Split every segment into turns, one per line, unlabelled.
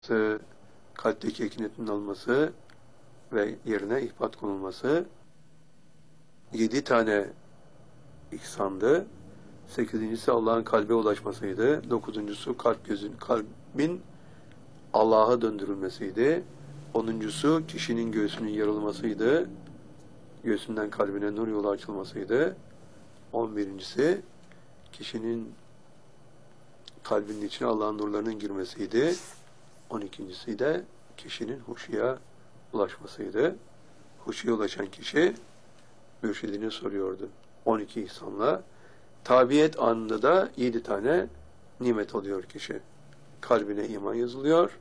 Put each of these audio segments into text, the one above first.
kalpteki ekinetin alması ve yerine ihbat konulması. 7 tane ihsandı. 8.'si Allah'ın kalbe ulaşmasıydı. 9.'su kalbin Allah'a döndürülmesiydi. 10.'su kişinin göğsünün yarılmasıydı. Göğsünden kalbine nur yolu açılmasıydı. 11.'si kişinin kalbinin içine Allah'ın nurlarının girmesiydi. 12.'si de kişinin huşuya ulaşmasıydı. Huşuya ulaşan kişi mürşidini soruyordu. 12 ihsanla. Tabiyet anında da 7 tane nimet oluyor kişi. Kalbine iman yazılıyor.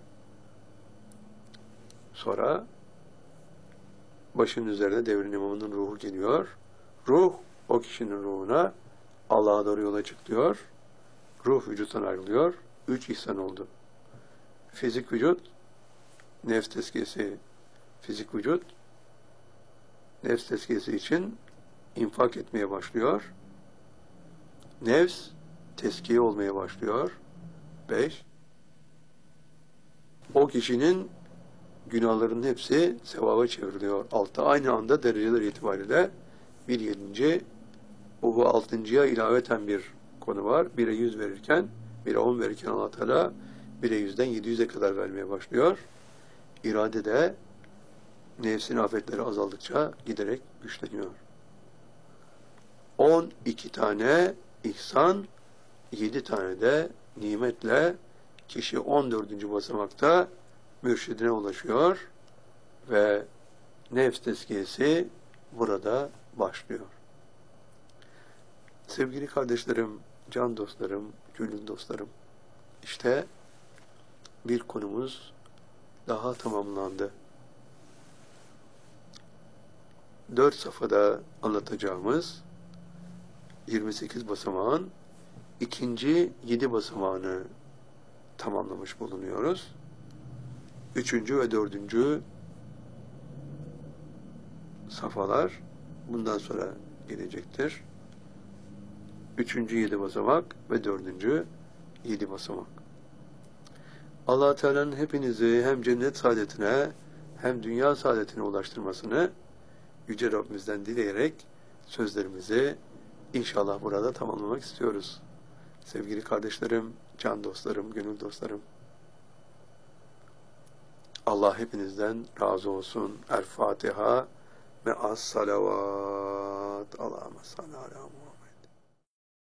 Sonra başının üzerine devrin imamının ruhu geliyor. Ruh o kişinin ruhuna Allah'a doğru yola çıkıyor. Ruh vücuttan ayrılıyor. 3 ihsan oldu. Fizik vücut, nefs tezkiyesi, fizik vücut, nefs tezkiyesi için infak etmeye başlıyor. Nefs tezkiye olmaya başlıyor. 5. O kişinin günahlarının hepsi sevaba çevriliyor. 6. Aynı anda dereceler itibariyle 1/7. Bu 6.'ya ilaveten bir konu var. 1'e 100 verirken, 1'e 10 verirken Allah Teala 1'e 100'den 700'e kadar vermeye başlıyor. İrade de nefsin afetleri azaldıkça giderek güçleniyor. 12 tane ihsan, 7 tane de nimetle kişi 14. basamakta mürşidine ulaşıyor ve nefs tezkiyesi burada başlıyor. Sevgili kardeşlerim, can dostlarım, gönül dostlarım, işte bir konumuz daha tamamlandı. 4 safhada anlatacağımız 28 basamağın ikinci 7 basamağını tamamlamış bulunuyoruz. 3. ve 4. safhalar bundan sonra gelecektir. 3. 7 basamak ve 4. 7 basamak. Allah Teala'nın hepinizi hem cennet saadetine hem dünya saadetine ulaştırmasını Yüce Rabbimizden dileyerek sözlerimizi İnşallah burada tamamlamak istiyoruz. Sevgili kardeşlerim, can dostlarım, gönül dostlarım. Allah hepinizden razı olsun. El Fatiha ve as salavat. Allahümme salli ala Muhammed.